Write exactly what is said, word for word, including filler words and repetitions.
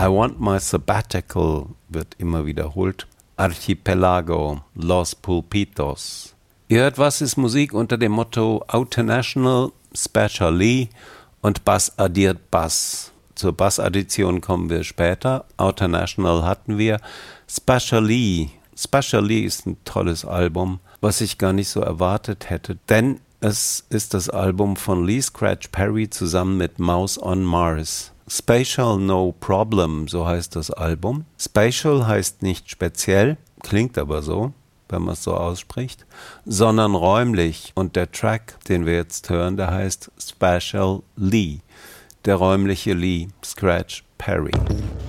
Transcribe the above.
I Want My Sabbatical wird immer wiederholt. Archipelago, Los Pulpitos. Ihr hört Was ist Musik unter dem Motto Outernational, Special Lee und Bass addiert Bass. Zur Bass-Addition kommen wir später. Outernational hatten wir. Special Lee. Special Lee ist ein tolles Album, was ich gar nicht so erwartet hätte, denn es ist das Album von Lee Scratch Perry zusammen mit Mouse on Mars. Spatial No Problem, so heißt das Album. Spatial heißt nicht speziell, klingt aber so, wenn man es so ausspricht, sondern räumlich. Und der Track, den wir jetzt hören, der heißt Spatial Lee, der räumliche Lee Scratch Perry.